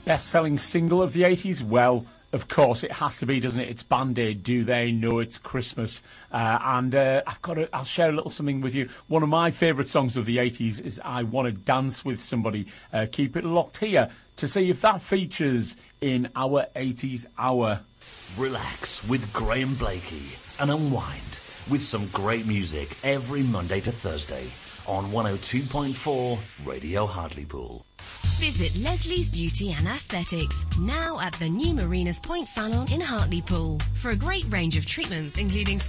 Best-selling single of the 80s? Well, of course, it has to be, doesn't it? It's Band-Aid, Do They Know It's Christmas? I'll share a little something with you. One of my favourite songs of the 80s is I Want to Dance With Somebody. Keep it locked here to see if that features in our 80s Hour. Relax with Graham Blakey and unwind with some great music every Monday to Thursday on 102.4 Radio Hartlepool. Visit Leslie's Beauty and Aesthetics, now at the new Marinas Point Salon in Hartlepool, for a great range of treatments including